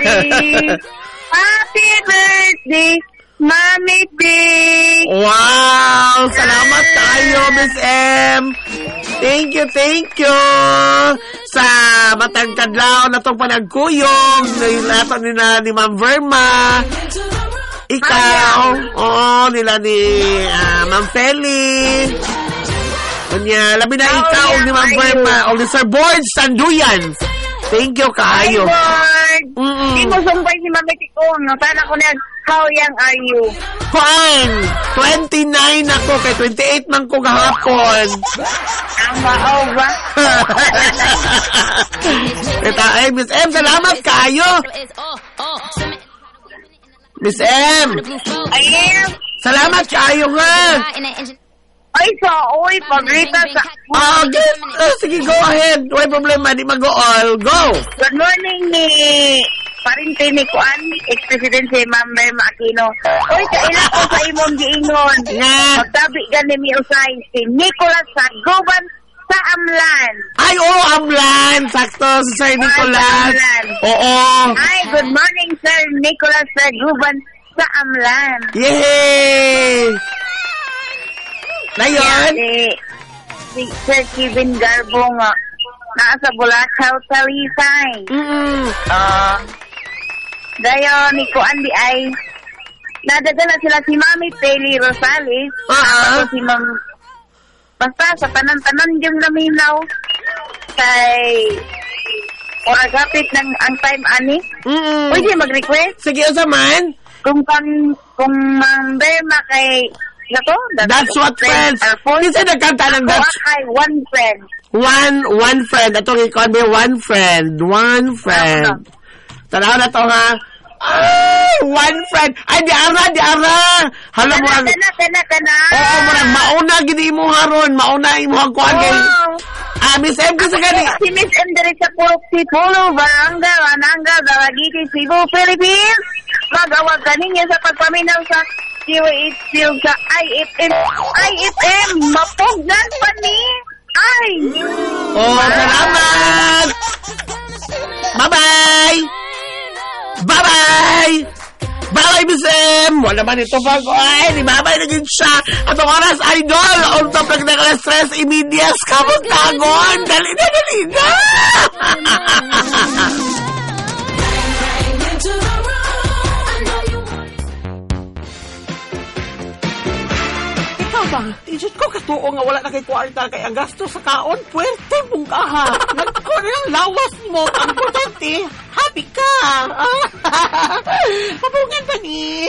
Happy birthday, Mami D. Wow! Salamat tayo, Miss M. Thank you. Sa matangkadlaw na itong panagkuyong nato ni Ma'am Verma. Ikaw, nila ni Ma'am Feli. Kanya, labi na ikaw ni Ma'am Verma o ni Sir Board Sanduyan. Thank you, kaayo. Hindi mo sumpay si Mami Tikong. Sana ko na, how young are you? Fine. 29 ako, kay 28 man ko kahapon. Ang maaw ba? Ay, Miss M, salamat kayo. Miss M. Ayun. Salamat kayo nga. Ay, pagrita sa... Sige, go ahead. Wala problema, di mag-all. Go. Good morning ni Parinte ni Kuan, ex-president si Ma'am Verma Aquino. Uy, kailan ko sa imong giingon. Magtabi gani mi usay si Nicolas Saguban sa Amlan. Ay, Amlan. Sakto, si Sir Nicolas. Oo. Ay, good morning, Sir Nicolas Saguban sa Amlan. Yay! Ngayon? Si Sir Kevin Garbo nga. Nasa Bulacaw, Talisay. Dayon, ni Kuan di ay nadadala sila si Mami Peli Rosales. Si Ma'am basta sa tanan-tanan yung naminaw kay oragapit ng ang time ani. Pwede mag-request? Sige, usa man. Kung Ma'am Verma kay Nato, that's what friends. Kasi nagkanta ng that's one friend. One friend. Atong ikon may one friend. Tanaw na to ha. Ay, one friend. Ay, di ara. Hala mo ang... Tana. Oo, marang mauna gini mo haron. Mauna imo ang kuhan kay... Miss M kasi gani. Si Miss M dari sa Pulo, Barangay, Ananga, Dalagiti, Cebu, Philippines. Magawag kaninya sa pagpaminaw sa QHQ sa IFM. Mapugnan pa ni. Ay! Salamat! Bye-bye! Bye, Miss M! Wala naman ito pa ko. Ay, di babay na din siya. At ang oras, idol! On top lang na stress, immediate, kamuntagon! Dali na! Isip ko katuo nga wala na kay kwarta kay ang gasto sa kaon, puwerte mong kaha. Nagko ng lawas mo. Ang importante, happy ka. Mabungan pa ni.